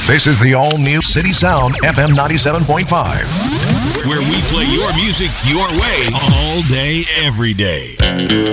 This is the all-new City Sound FM 97.5. Where we play your music your way all day, every day.